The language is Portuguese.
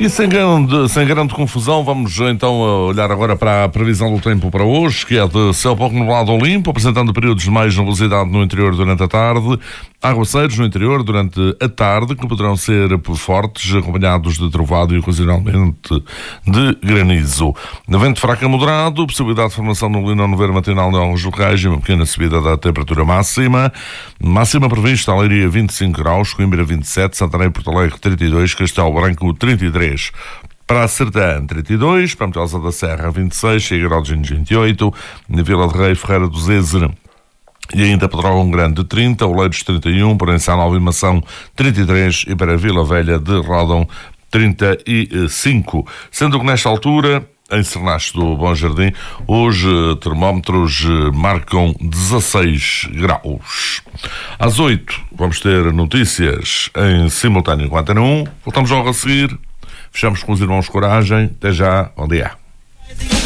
E sem grande confusão, vamos então olhar agora para a previsão do tempo para hoje, que é de céu pouco nublado ou limpo, apresentando períodos de mais nebulosidade no interior durante a tarde, aguaceiros no interior durante a tarde, que poderão ser fortes, acompanhados de trovado e ocasionalmente de granizo. Vento fraco a moderado, possibilidade de formação de neblina no nevoeiro matinal em alguns locais e uma pequena subida da temperatura máxima. Máxima prevista: Leiria 25 graus, Coimbra 27, Santarém e Porto Alegre 32, Castelo Branco 33. Para a Sertã, 32, para a Metelsa da Serra, 26, Figueiró de Gines, 28, na Vila de Rei, Ferreira do Zezer e ainda Pedrógão Grande, 30, Oleiros, 31, para Nova Mação, 33 e para a Vila Velha de Rodão, 35. Sendo que nesta altura, em Sernache do Bom Jardim, hoje termómetros marcam 16 graus. Às 8 vamos ter notícias em simultâneo com a Antena 1. Voltamos logo a seguir. Fechamos com os irmãos Coragem. Até já. Bom dia.